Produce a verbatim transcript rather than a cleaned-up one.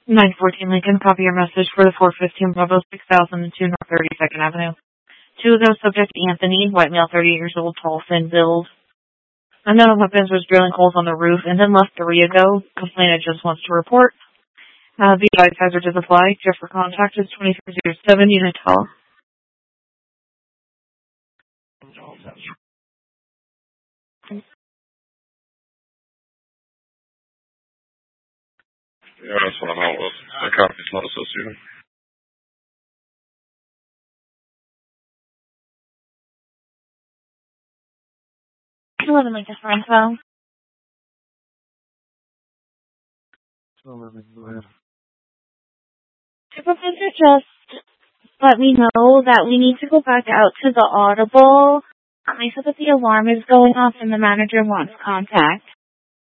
nine fourteen Lincoln, copy your message for the four fifteen Bravo six thousand two North thirty-second Avenue. Two of those subject Anthony, white male, thirty-eight years old, tall, thin build. Unknown weapons was drilling holes on the roof and then left three ago. Complainant just wants to report. Uh, the advised hazard does apply. Jeff for contact is twenty-three oh seven, unit tall. Yeah, that's what I'm out with. The copy's not associated. eleven Lincoln for info. Supervisor just let me know that we need to go back out to the audible. I said that the alarm is going off and the manager wants contact.